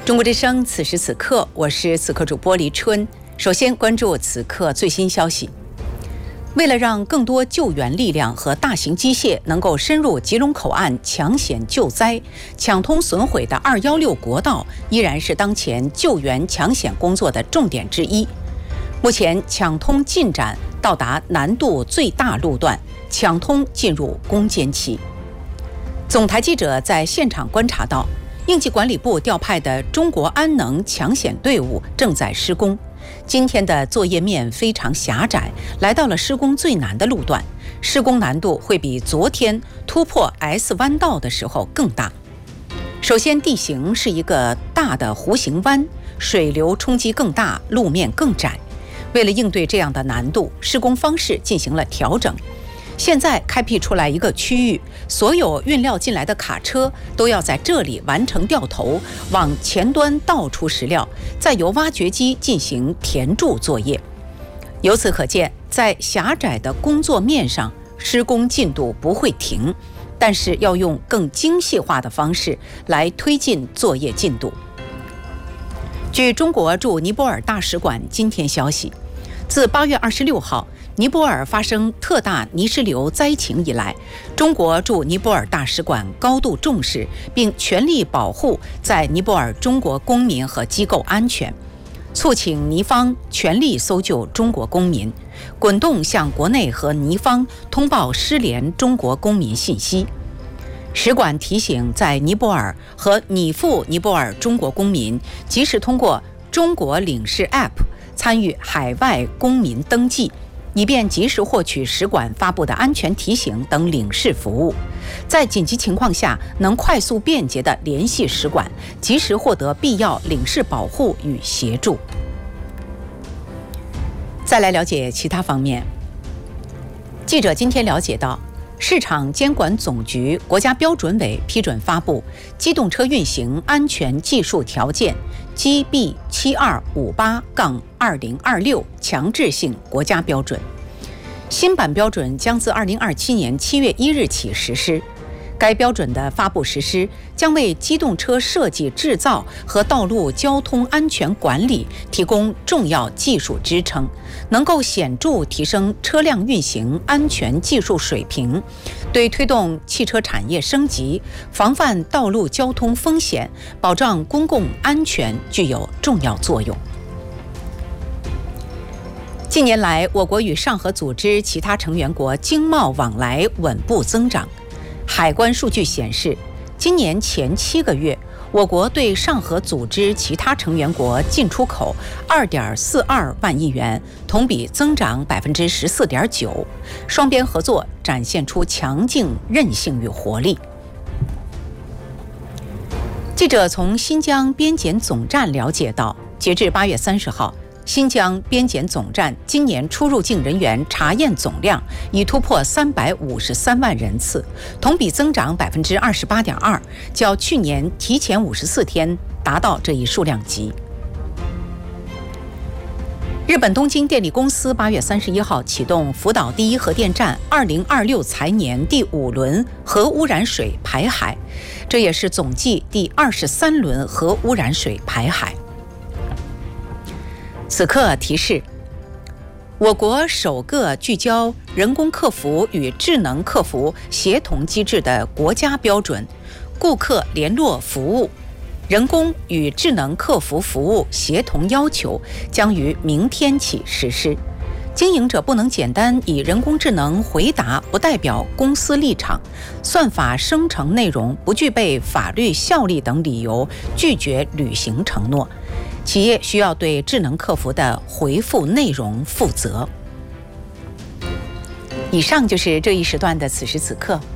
中国之声，此时此刻，我是此刻主播黎春。首先关注此刻最新消息。为了让更多救援力量和大型机械能够深入吉隆口岸抢险救灾，抢通损毁的216国道依然是当前救援抢险工作的重点之一。目前抢通进展到达难度最大路段，抢通进入攻坚期。总台记者在现场观察到，应急管理部调派的中国安能抢险队伍正在施工。今天的作业面非常狭窄，来到了施工最难的路段，施工难度会比昨天突破 S 弯道的时候更大。首先，地形是一个大的弧形湾，水流冲击更大，路面更窄。为了应对这样的难度，施工方式进行了调整。现在开辟出来一个区域，所有运料进来的卡车都要在这里完成掉头，往前端倒出石料，再由挖掘机进行填筑作业。由此可见，在狭窄的工作面上，施工进度不会停，但是要用更精细化的方式来推进作业进度。据中国驻尼泊尔大使馆今天消息，自8月26号尼泊尔发生特大泥石流灾情以来，中国驻尼泊尔大使馆高度重视，并全力保护在尼泊尔中国公民和机构安全，促请尼方全力搜救中国公民，滚动向国内和尼方通报失联中国公民信息。使馆提醒在尼泊尔和拟赴尼泊尔中国公民，及时通过中国领事 App 参与海外公民登记，以便及时获取使馆发布的安全提醒等领事服务，在紧急情况下能快速便捷地联系使馆，及时获得必要领事保护与协助。再来了解其他方面。记者今天了解到，市场监管总局国家标准委批准发布机动车运行安全技术条件 GB7258-2026 强制性国家标准。新版标准将自2027年7月1日起实施。该标准的发布实施将为机动车设计制造和道路交通安全管理提供重要技术支撑，能够显著提升车辆运行安全技术水平，对推动汽车产业升级、防范道路交通风险、保障公共安全具有重要作用。近年来，我国与上合组织其他成员国经贸往来稳步增长。海关数据显示，今年前7个月，我国对上合组织其他成员国进出口2.42万亿元，同比增长14.9%，双边合作展现出强劲韧性与活力。记者从新疆边检总站了解到，截至8月30号，新疆边检总站今年出入境人员查验总量已突破353万人次，同比增长28.2%，较去年提前54天达到这一数量级。日本东京电力公司8月31号启动福岛第一核电站2026财年第5轮核污染水排海，这也是总计第23轮核污染水排海。此刻提示，我国首个聚焦人工客服与智能客服协同机制的国家标准顾客联络服务人工与智能客服服务协同要求将于明天起实施。经营者不能简单以人工智能回答不代表公司立场、算法生成内容不具备法律效力等理由拒绝履行承诺。企业需要对智能客服的回复内容负责。以上就是这一时段的此时此刻，